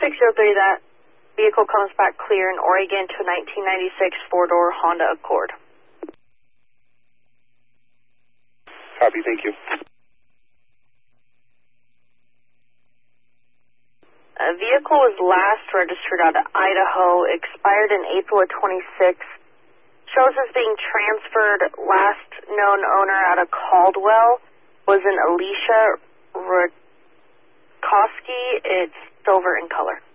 603, that vehicle comes back clear in Oregon to a 1996 four-door Honda Accord. Copy, thank you. A vehicle was last registered out of Idaho, expired in April of 26. Shows as being transferred. Last known owner out of Caldwell was an Alicia Rutkowski. It's silver in color.